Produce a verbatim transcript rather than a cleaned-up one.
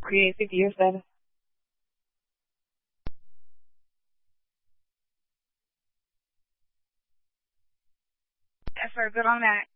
creative, you said? Yes, sir. Good on that.